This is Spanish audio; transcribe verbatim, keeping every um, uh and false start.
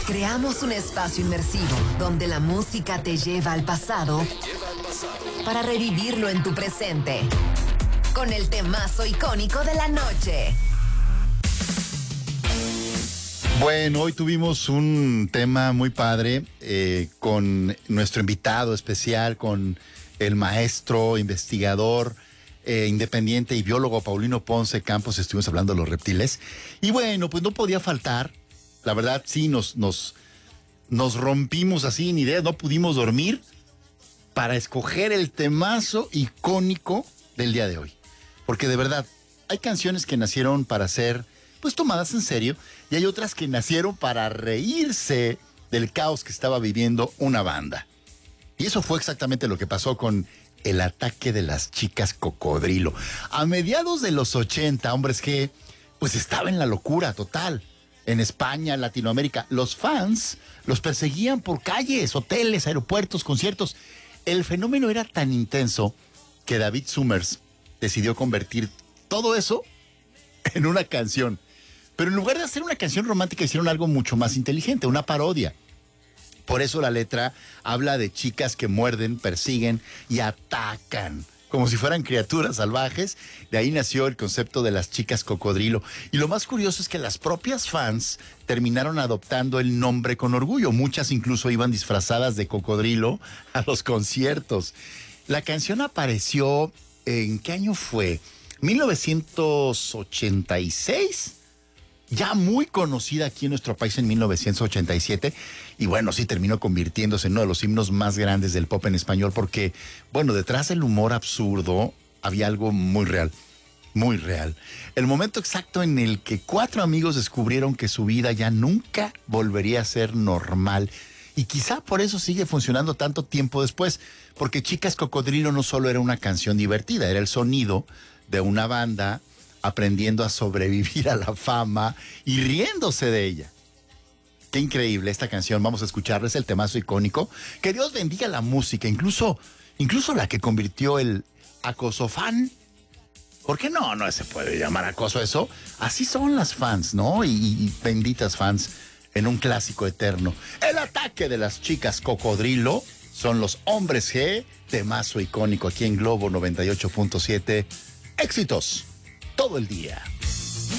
Creamos un espacio inmersivo donde la música te lleva al pasado para revivirlo en tu presente. Con el temazo icónico de la noche. Bueno, hoy tuvimos un tema muy padre eh, con nuestro invitado especial, con el maestro, investigador, eh, independiente y biólogo Paulino Ponce Campos. Estuvimos hablando de los reptiles. Y bueno, pues no podía faltar. La verdad, sí, nos, nos, nos rompimos así en ideas, no pudimos dormir para escoger el temazo icónico del día de hoy. Porque de verdad, hay canciones que nacieron para ser, pues, tomadas en serio, y hay otras que nacieron para reírse del caos que estaba viviendo una banda. Y eso fue exactamente lo que pasó con el ataque de las chicas cocodrilo. A mediados de los ochenta, hombres que, pues, estaba en la locura total. En España, en Latinoamérica, los fans los perseguían por calles, hoteles, aeropuertos, conciertos. El fenómeno era tan intenso que David Summers decidió convertir todo eso en una canción. Pero en lugar de hacer una canción romántica, hicieron algo mucho más inteligente, una parodia. Por eso la letra habla de chicas que muerden, persiguen y atacan, como si fueran criaturas salvajes. De ahí nació el concepto de las chicas cocodrilo. Y lo más curioso es que las propias fans terminaron adoptando el nombre con orgullo. Muchas incluso iban disfrazadas de cocodrilo a los conciertos. La canción apareció, ¿en qué año fue? mil novecientos ochenta y seis. Ya muy conocida aquí en nuestro país en mil novecientos ochenta y siete, y bueno, sí terminó convirtiéndose en uno de los himnos más grandes del pop en español, porque, bueno, detrás del humor absurdo había algo muy real, muy real. El momento exacto en el que cuatro amigos descubrieron que su vida ya nunca volvería a ser normal, y quizá por eso sigue funcionando tanto tiempo después, porque Chicas Cocodrilo no solo era una canción divertida, era el sonido de una banda aprendiendo a sobrevivir a la fama y riéndose de ella. Qué increíble esta canción. Vamos a escucharla, es el temazo icónico. Que Dios bendiga la música, incluso, incluso la que convirtió el acoso fan. ¿Por qué no? No se puede llamar acoso eso. Así son las fans, ¿no? Y, y benditas fans en un clásico eterno. El ataque de las chicas cocodrilo son los hombres G, temazo icónico aquí en Globo noventa y ocho punto siete. Éxitos todo el día.